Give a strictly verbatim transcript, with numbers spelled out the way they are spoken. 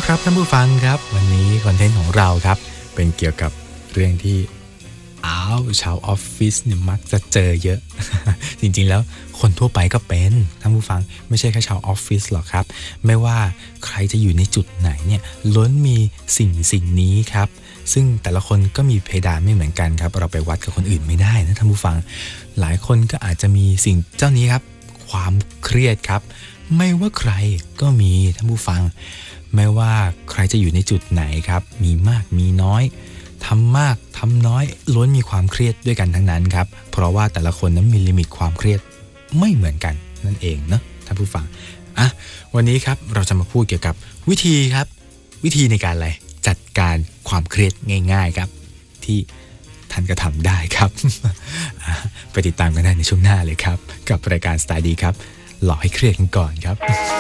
ครับท่านผู้ฟังครับวันนี้คอนเทนต์ของเราครับเป็นเกี่ยวกับเรื่องที่อ้าวชาวออฟฟิศเนี่ยมักจะเจอเยอะ จริงๆแล้วคนทั่วไปก็เป็นท่านผู้ฟังไม่ใช่แค่ชาวออฟฟิศหรอกครับไม่ว่าใครจะอยู่ในจุดไหนเนี่ยล้วนมีสิ่งสิ่งนี้ครับซึ่งแต่ละคนก็มีเพดานไม่เหมือนกันครับเราไปวัดกับคนอื่นไม่ได้นะท่านผู้ฟังหลายคนก็อาจจะมีสิ่งเจ้านี้ครับความเครียดครับไม่ว่าใครก็มีท่านผู้ฟังไม่ว่าใครจะอยู่ในจุดไหนครับมีมากมีน้อยทำมากทำน้อยล้วนมีความเครียดด้วยกันทั้งนั้นครับเพราะว่าแต่ละคนนั้นมีลิมิตความเครียดไม่เหมือนกันนั่นเองเนาะท่านผู้ฟังอ่ะวันนี้ครับเราจะมาพูดเกี่ยวกับวิธีครับวิธีในการอะไรจัดการความเครียดง่ายๆครับที่ท่านก็ทำได้ครับ ไปติดตามกันได้ในช่วงหน้าเลยครับกับรายการสไตล์ดีครับหลอกให้เครียดกันก่อนครับ